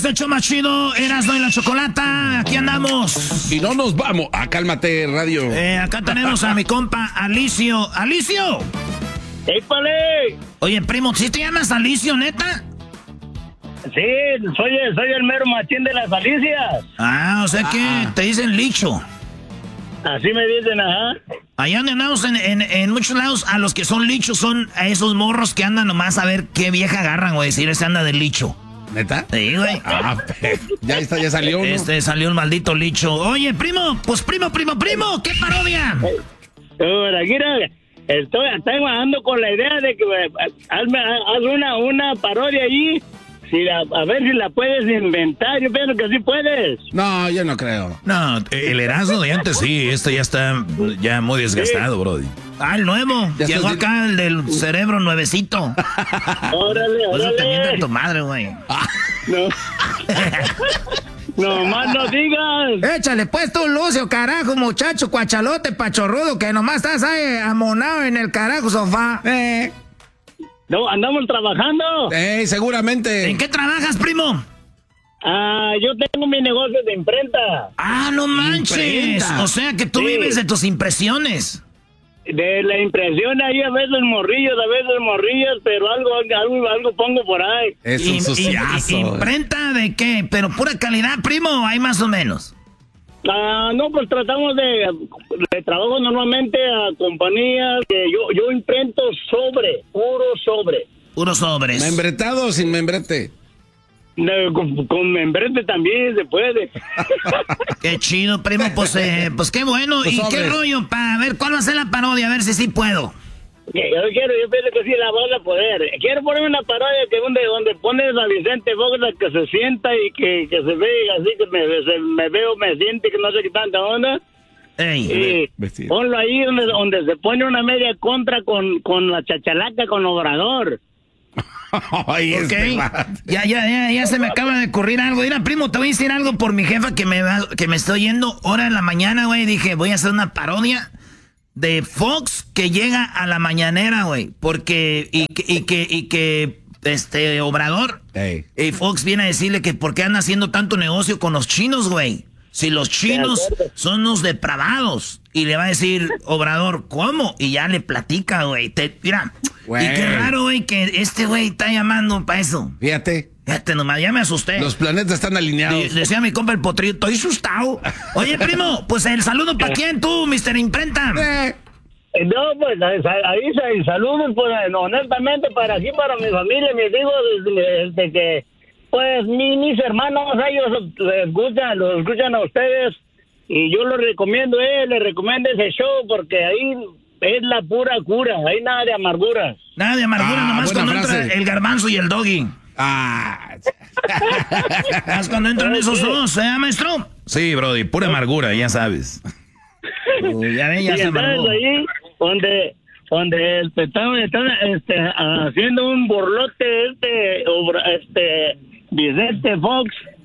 De hecho, más chido, Erasmo y la Chocolata, aquí andamos. Y no nos vamos a Cálmate Radio. Acá tenemos a mi compa Alicio. ¡Alicio! ¡Épale! Oye, primo, ¿sí te llamas Alicio, neta? Sí, soy el mero machín de las Alicias. O sea que te dicen Licho. Así me dicen, ajá. Allá donde andamos en muchos lados, a los que son lichos son a esos morros que andan nomás a ver qué vieja agarran, güey, decir, ese anda de licho. ¿Neta? Sí, güey. Ya salió, ¿no? Salió el maldito licho. Oye, primo, pues primo, ¿qué parodia? Estoy ando con la idea de que haz una parodia allí. A ver si la puedes inventar. Yo pienso que sí puedes. No, yo no creo. No, el Erasmo de antes sí. Este ya está ya muy desgastado, brody. El nuevo. Llegó acá el del cerebro nuevecito. Órale. Eso te miente tu madre, güey. No. No más no digas. Échale pues tú, Lucio, carajo, muchacho, cuachalote, pachorrudo, que nomás estás ahí amonado en el carajo sofá. No, andamos trabajando. Seguramente. ¿En qué trabajas, primo? Yo tengo mi negocio de imprenta. No manches. Imprenta. O sea que tú vives de tus impresiones. De la impresión ahí, a veces morrillos, pero algo pongo por ahí. Es un suciazo. ¿Imprenta de qué? ¿Pero pura calidad, primo, o hay más o menos? No, pues tratamos de trabajo normalmente a compañías que yo imprento puro sobres. ¿Membretado o sin membrete? Con membrete también se puede. Qué chido, primo, pues qué bueno. ¿Y qué rollo? Para ver cuál va a ser la parodia, a ver si sí puedo. Yo pienso que sí la vas a poder. Quiero poner una parodia donde pones a Vicente Fox que se sienta y que se ve así, que me siente que no sé qué tanta onda. Y ponlo ahí donde se pone una media contra con la chachalaca, con Obrador. Ay, okay. Ya se me acaba de ocurrir algo. Mira, primo, te voy a decir algo por mi jefa que me estoy yendo hora en la mañana, güey. Dije, voy a hacer una parodia de Fox que llega a la mañanera, güey. Porque, y que Obrador, y Fox viene a decirle que por qué anda haciendo tanto negocio con los chinos, güey. Si los chinos son unos depravados. Y le va a decir, Obrador, ¿cómo? Y ya le platica, güey. Mira, y qué raro, güey, que este güey está llamando para eso. Fíjate nomás, ya me asusté. Los planetas están alineados. Decía mi compa el potrillo, estoy asustado. Oye, primo, pues el saludo para quién tú, Mr. Imprenta. No, pues ahí saludos, pues honestamente para mi familia, mis hijos, que pues mis hermanos, ellos los escuchan a ustedes y yo les recomiendo ese show porque ahí es la pura cura, ahí nada de amarguras. Nada de amargura, nomás cuando entra el Garbanzo y el Doggy. Más cuando entran esos dos, maestro? Sí, brody, pura amargura, ya sabes. Ya se amargó. Ahí donde están haciendo un borlote Vicente Fox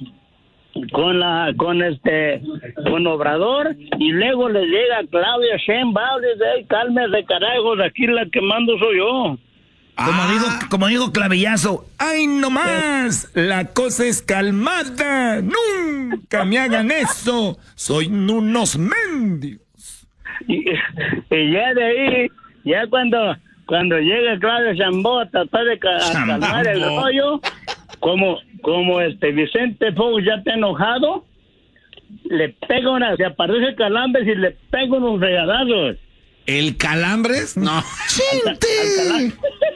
con Obrador y luego le llega Claudia Sheinbaum y dice, cálmese carajos, aquí la que mando soy yo. Como dijo Clavillazo, ¡ay no más! La cosa es calmada, nunca me hagan eso, soy unos mendigos. Y ya de ahí, ya cuando llega Claudia Sheinbaum a tratar de calmar el rollo, como Vicente Fox ya está enojado, le pega se aparece Calambres y le pega unos regadazos. ¿El Calambres? No. ¡Chinte!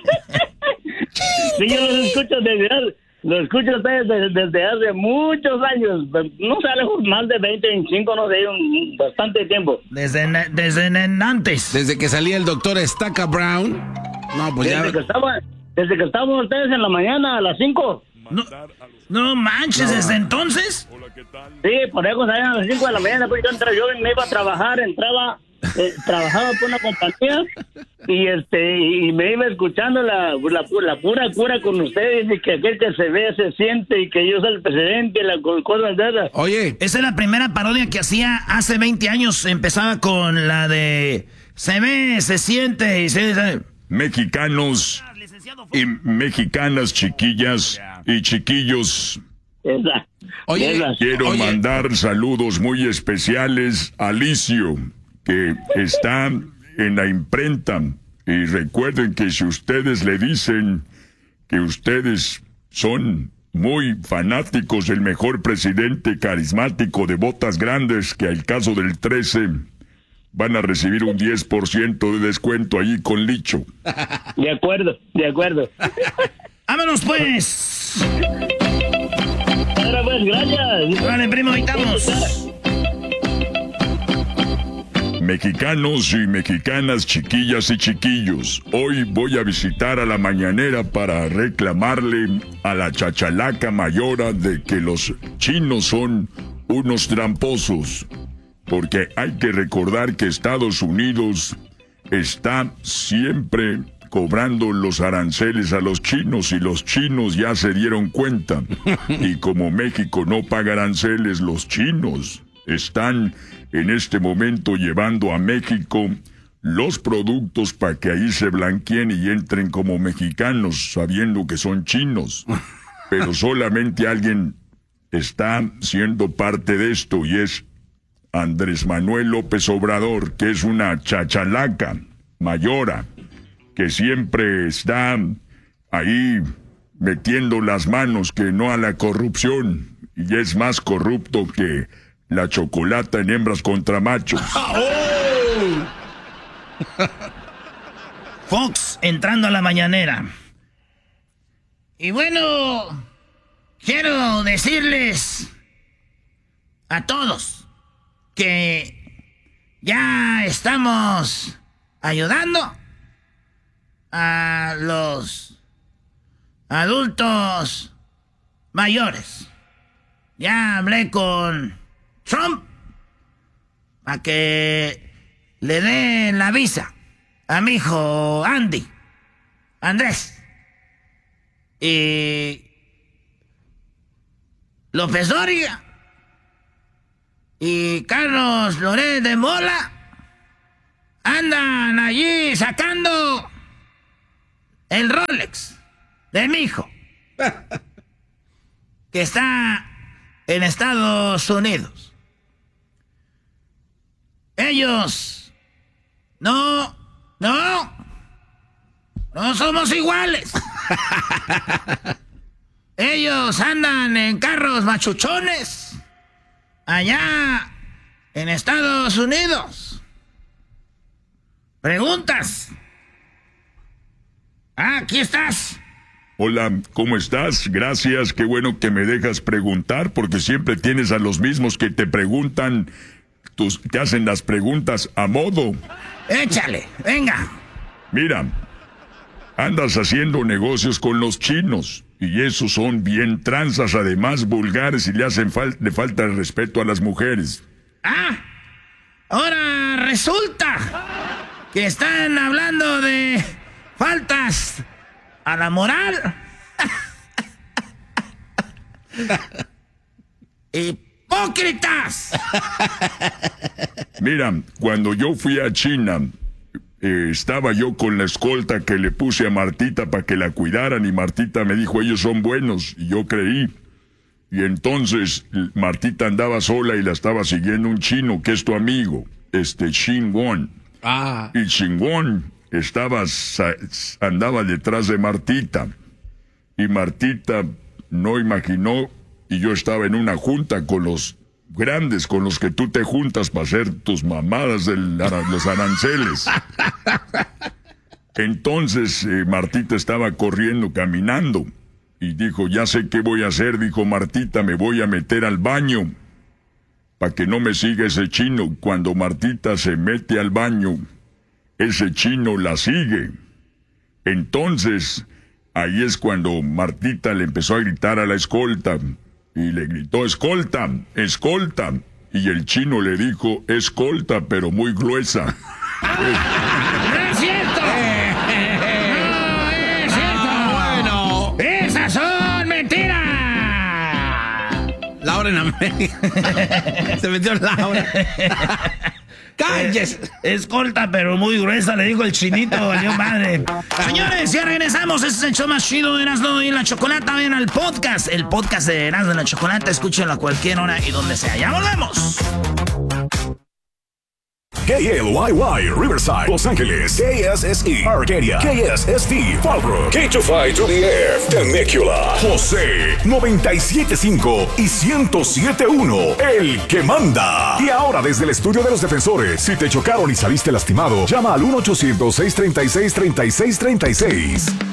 Sí, yo lo escucho desde hace muchos años, no sé, más de 20, 25, no sé, bastante tiempo. Desde antes. Desde que salía el doctor Estaca Brown. No, pues desde que estábamos ustedes en la mañana a las 5. No manches, ¿desde entonces? Sí, por eso salían a las 5 de la mañana, pues yo me iba a trabajar, trabajaba por una compañía y me iba escuchando la pura cura con ustedes y que aquel que se ve se siente y que yo soy el presidente, las cosas de esas. Oye, esa es la primera parodia que hacía hace 20 años, empezaba con la de se ve, se siente y se... Mexicanos y mexicanas, chiquillas y chiquillos, Oye, quiero mandar saludos muy especiales a Alicio, que está en la imprenta. Y recuerden que si ustedes le dicen que ustedes son muy fanáticos del mejor presidente carismático de botas grandes, que al caso del 13, van a recibir un 10% de descuento allí con Licho. De acuerdo. ¡Vámonos, pues! Ahora pues, gracias. Vale, primo, ahí estamos. Mexicanos y mexicanas, chiquillas y chiquillos, hoy voy a visitar a la mañanera para reclamarle a la chachalaca mayora de que los chinos son unos tramposos. Porque hay que recordar que Estados Unidos está siempre cobrando los aranceles a los chinos y los chinos ya se dieron cuenta. Y como México no paga aranceles, los chinos están en este momento llevando a México los productos para que ahí se blanqueen y entren como mexicanos, sabiendo que son chinos. Pero solamente alguien está siendo parte de esto y es Andrés Manuel López Obrador, que es una chachalaca mayora, que siempre está ahí metiendo las manos que no a la corrupción, y es más corrupto que la chocolata en hembras contra machos. Fox entrando a la mañanera. Y bueno, quiero decirles a todos que ya estamos ayudando a los adultos mayores. Ya hablé con Trump para que le dé la visa a mi hijo Andrés. Y López Dóriga y Carlos Loret de Mola andan allí sacando el Rolex de mi hijo, que está en Estados Unidos. Ellos no somos iguales. Ellos andan en carros machuchones allá en Estados Unidos. ¿Preguntas? Aquí estás. Hola, ¿cómo estás? Gracias, qué bueno que me dejas preguntar, porque siempre tienes a los mismos que te preguntan, te hacen las preguntas a modo. Échale, venga. Mira, andas haciendo negocios con los chinos, y esos son bien tranzas, además vulgares, y le falta el respeto a las mujeres. Ahora resulta que están hablando de faltas a la moral. ¡Hipócritas! Mira, cuando yo fui a China, estaba yo con la escolta que le puse a Martita para que la cuidaran, y Martita me dijo, ellos son buenos, y yo creí. Y entonces Martita andaba sola y la estaba siguiendo un chino que es tu amigo, Xinguang. Y Xinguang andaba detrás de Martita, y Martita no imaginó, y yo estaba en una junta con los grandes con los que tú te juntas para hacer tus mamadas de los aranceles. Entonces Martita estaba corriendo, caminando, y dijo, ya sé qué voy a hacer, dijo Martita, me voy a meter al baño para que no me siga ese chino. Cuando Martita se mete al baño, ese chino la sigue. Entonces, ahí es cuando Martita le empezó a gritar a la escolta, y le gritó, escolta, escolta, y el chino le dijo, escolta, pero muy gruesa. ¡No es cierto! ¡No es cierto! Bueno. ¡Esas son mentiras! Laura en América. Se metió Laura. ¡Cállese! Es corta, pero muy gruesa, le dijo el chinito, valió madre. Señores, ya regresamos. Este es el show más chido de Erasmo y la Chocolata. Vayan al podcast. El podcast de Erasmo y la Chocolata. Escúchenlo a cualquier hora y donde sea. ¡Ya volvemos! KLYY, Riverside, Los Ángeles, KSSE, Arcadia, KSST, Fallbrook, K25 to the Air, Temecula, José, 97.5 y 107.1, el que manda. Y ahora desde el estudio de los defensores, si te chocaron y saliste lastimado, llama al 1-800-636-3636.